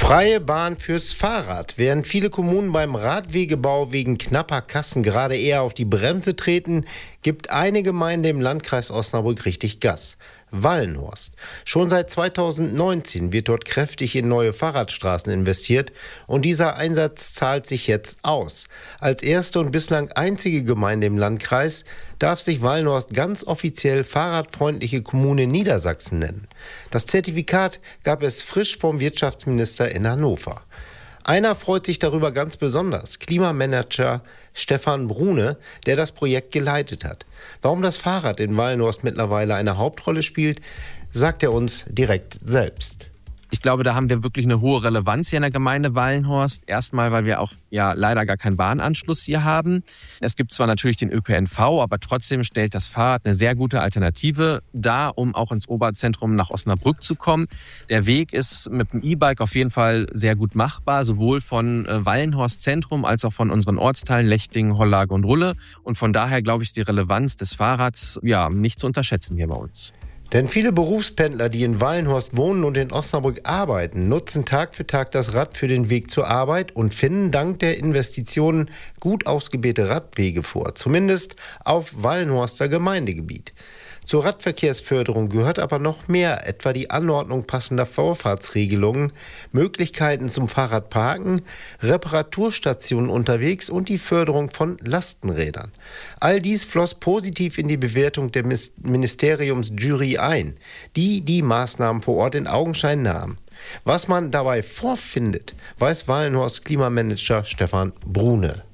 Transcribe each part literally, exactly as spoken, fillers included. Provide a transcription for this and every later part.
Freie Bahn fürs Fahrrad. Während viele Kommunen beim Radwegebau wegen knapper Kassen gerade eher auf die Bremse treten, gibt eine Gemeinde im Landkreis Osnabrück richtig Gas. Wallenhorst. Schon seit zweitausendneunzehn wird dort kräftig in neue Fahrradstraßen investiert und dieser Einsatz zahlt sich jetzt aus. Als erste und bislang einzige Gemeinde im Landkreis darf sich Wallenhorst ganz offiziell fahrradfreundliche Kommune Niedersachsen nennen. Das Zertifikat gab es frisch vom Wirtschaftsminister in Hannover. Einer freut sich darüber ganz besonders, Klimamanager Stefan Brune, der das Projekt geleitet hat. Warum das Fahrrad in Wallenhorst mittlerweile eine Hauptrolle spielt, sagt er uns direkt selbst. Ich glaube, da haben wir wirklich eine hohe Relevanz hier in der Gemeinde Wallenhorst. Erstmal, weil wir auch ja leider gar keinen Bahnanschluss hier haben. Es gibt zwar natürlich den Ö P N V, aber trotzdem stellt das Fahrrad eine sehr gute Alternative dar, um auch ins Oberzentrum nach Osnabrück zu kommen. Der Weg ist mit dem E-Bike auf jeden Fall sehr gut machbar, sowohl von Wallenhorst Zentrum als auch von unseren Ortsteilen Lechting, Hollage und Rulle. Und von daher, glaube ich, ist die Relevanz des Fahrrads ja nicht zu unterschätzen hier bei uns. Denn viele Berufspendler, die in Wallenhorst wohnen und in Osnabrück arbeiten, nutzen Tag für Tag das Rad für den Weg zur Arbeit und finden dank der Investitionen gut ausgebauete Radwege vor, zumindest auf Wallenhorster Gemeindegebiet. Zur Radverkehrsförderung gehört aber noch mehr, etwa die Anordnung passender Vorfahrtsregelungen, Möglichkeiten zum Fahrradparken, Reparaturstationen unterwegs und die Förderung von Lastenrädern. All dies floss positiv in die Bewertung der Ministeriumsjury ein, die die Maßnahmen vor Ort in Augenschein nahm. Was man dabei vorfindet, weiß Wallenhorst Klimamanager Stefan Brune.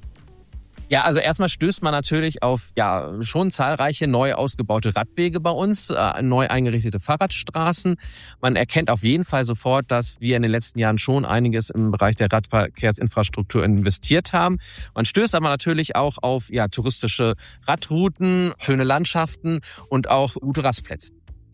Ja, also erstmal stößt man natürlich auf ja schon zahlreiche neu ausgebaute Radwege bei uns, äh, neu eingerichtete Fahrradstraßen. Man erkennt auf jeden Fall sofort, dass wir in den letzten Jahren schon einiges im Bereich der Radverkehrsinfrastruktur investiert haben. Man stößt aber natürlich auch auf ja touristische Radrouten, schöne Landschaften und auch gute Rastplätze.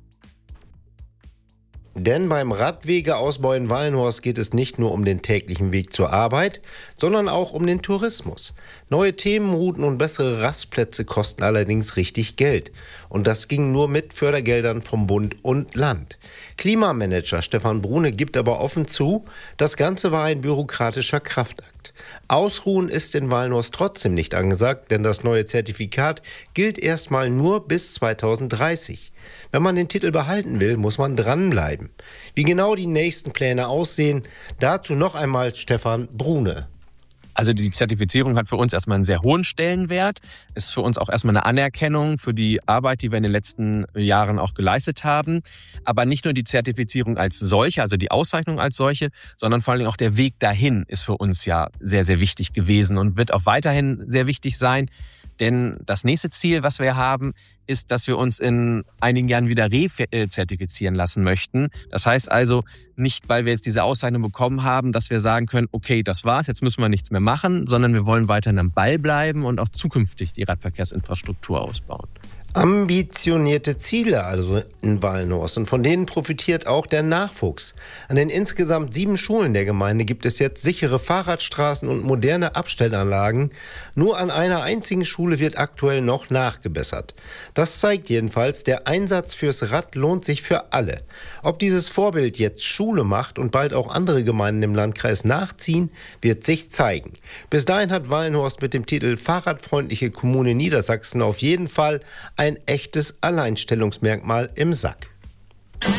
Denn beim Radwegeausbau in Wallenhorst geht es nicht nur um den täglichen Weg zur Arbeit, sondern auch um den Tourismus. Neue Themenrouten und bessere Rastplätze kosten allerdings richtig Geld. Und das ging nur mit Fördergeldern vom Bund und Land. Klimamanager Stefan Brune gibt aber offen zu, das Ganze war ein bürokratischer Kraftakt. Ausruhen ist in Wallenhorst trotzdem nicht angesagt, denn das neue Zertifikat gilt erstmal nur bis zweitausenddreißig. Wenn man den Titel behalten will, muss man dranbleiben. Wie genau die nächsten Pläne aussehen, dazu noch einmal Stefan Brune. Also die Zertifizierung hat für uns erstmal einen sehr hohen Stellenwert, ist für uns auch erstmal eine Anerkennung für die Arbeit, die wir in den letzten Jahren auch geleistet haben. Aber nicht nur die Zertifizierung als solche, also die Auszeichnung als solche, sondern vor allem auch der Weg dahin ist für uns ja sehr, sehr wichtig gewesen und wird auch weiterhin sehr wichtig sein. Denn das nächste Ziel, was wir haben, ist, dass wir uns in einigen Jahren wieder rezertifizieren lassen möchten. Das heißt also nicht, weil wir jetzt diese Auszeichnung bekommen haben, dass wir sagen können, okay, das war's, jetzt müssen wir nichts mehr machen, sondern wir wollen weiterhin am Ball bleiben und auch zukünftig die Radverkehrsinfrastruktur ausbauen. Ambitionierte Ziele also in Wallenhorst und von denen profitiert auch der Nachwuchs. An den insgesamt sieben Schulen der Gemeinde gibt es jetzt sichere Fahrradstraßen und moderne Abstellanlagen. Nur an einer einzigen Schule wird aktuell noch nachgebessert. Das zeigt jedenfalls, der Einsatz fürs Rad lohnt sich für alle. Ob dieses Vorbild jetzt Schule macht und bald auch andere Gemeinden im Landkreis nachziehen, wird sich zeigen. Bis dahin hat Wallenhorst mit dem Titel Fahrradfreundliche Kommune Niedersachsen auf jeden Fall ein echtes Alleinstellungsmerkmal im Sack.